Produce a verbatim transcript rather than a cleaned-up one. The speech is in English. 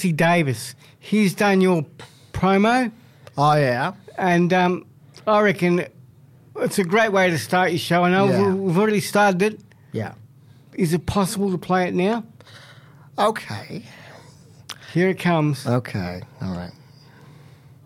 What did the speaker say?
Darcy Davis. He's done your promo, Oh, yeah. and um, I reckon it's a great way to start your show. I know Yeah. we've, we've already started it. Yeah. Is it possible to play it now? Okay. Here it comes. Okay. All right.